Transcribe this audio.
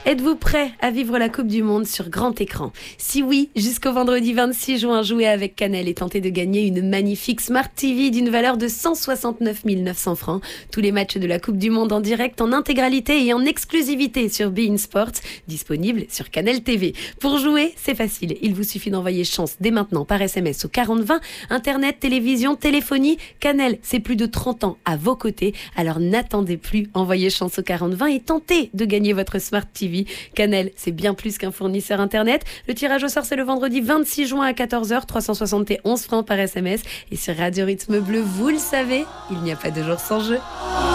Êtes-vous prêt à vivre la Coupe du Monde sur grand écran? Si oui, jusqu'au vendredi 26 juin, jouez avec Canal et tentez de gagner une magnifique Smart TV d'une valeur de 169 900 francs. Tous les matchs de la Coupe du Monde en direct, en intégralité et en exclusivité sur beIN Sports, disponible sur Canal TV. Pour jouer, c'est facile. Il vous suffit d'envoyer chance dès maintenant par SMS au 4020. Internet, télévision, téléphonie. Canal, c'est plus de 30 ans à vos côtés. Alors n'attendez plus. Envoyez chance au 4020 et tentez de gagner votre Smart TV. Canal, c'est bien plus qu'un fournisseur internet. Le tirage au sort, c'est le vendredi 26 juin à 14h, 371 francs par SMS. Et sur Radio Rythme Bleu, vous le savez, il n'y a pas de jour sans jeu.